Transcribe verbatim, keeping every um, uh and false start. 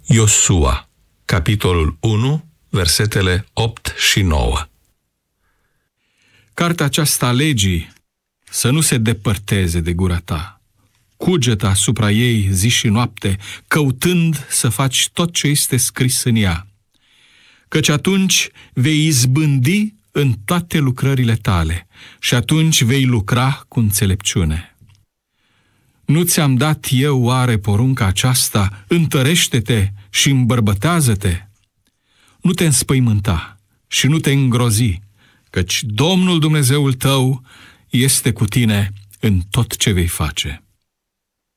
Iosua, capitolul unu, versetele opt și nouă. Cartea aceasta a legii să nu se depărteze de gura ta. Cugetă asupra ei zi și noapte, căutând să faci tot ce este scris în ea. Căci atunci vei izbândi în toate lucrările tale și atunci vei lucra cu înțelepciune. Nu ți-am dat eu oare porunca aceasta, întărește-te și îmbărbătează-te? Nu te înspăimânta și nu te îngrozi, căci Domnul Dumnezeul tău este cu tine în tot ce vei face.